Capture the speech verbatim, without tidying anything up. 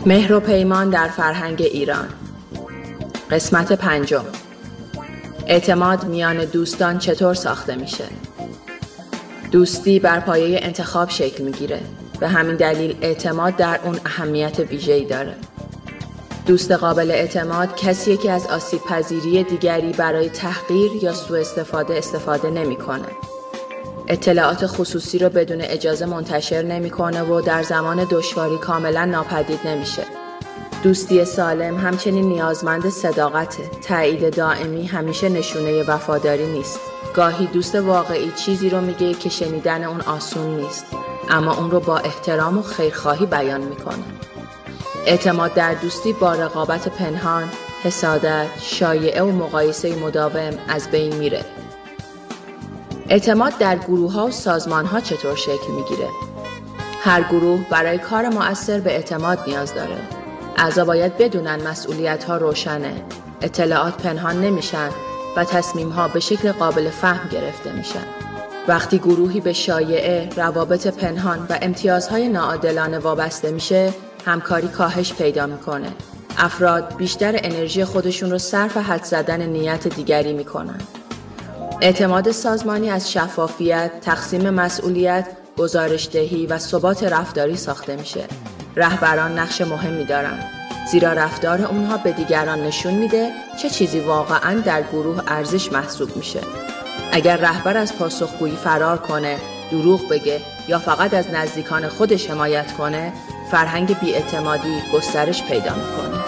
مهر و پیمان در فرهنگ ایران. قسمت پنجم. اعتماد میان دوستان چطور ساخته میشه؟ دوستی بر پایه انتخاب شکل میگیره. به همین دلیل اعتماد در اون اهمیت ویژه‌ای داره. دوست قابل اعتماد کسیه که از آسیب پذیری دیگری برای تحقیر یا سوء استفاده استفاده نمی‌کنه. اطلاعات خصوصی رو بدون اجازه منتشر نمی‌کنه و در زمان دشواری کاملا ناپدید نمیشه. دوستی سالم همچنین نیازمند صداقته. تایید دائمی همیشه نشونه وفاداری نیست. گاهی دوست واقعی چیزی رو میگه که شنیدن اون آسون نیست، اما اون رو با احترام و خیرخواهی بیان میکنه. اعتماد در دوستی با رقابت پنهان، حسادت، شایعه و مقایسه مداوم از بین میره. اعتماد در گروه‌ها و سازمان‌ها چطور شکل میگیره؟ هر گروه برای کار مؤثر به اعتماد نیاز داره. اعضا باید بدونن مسئولیت‌ها روشنه، اطلاعات پنهان نمیشن و تصمیم‌ها به شکل قابل فهم گرفته میشن. وقتی گروهی به شایعه، روابط پنهان و امتیازهای ناعادلانه وابسته میشه، همکاری کاهش پیدا میکنه. افراد بیشتر انرژی خودشون رو صرف حدس زدن نیت دیگری میکنن. اعتماد سازمانی از شفافیت، تقسیم مسئولیت، گزارش‌دهی و ثبات رفتاری ساخته میشه. رهبران نقش مهمی دارن، زیرا رفتار اونها به دیگران نشون میده چه چیزی واقعاً در گروه ارزش محسوب میشه. اگر رهبر از پاسخگویی فرار کنه، دروغ بگه یا فقط از نزدیکان خودش حمایت کنه، فرهنگ بی‌اعتمادی گسترش پیدا میکنه.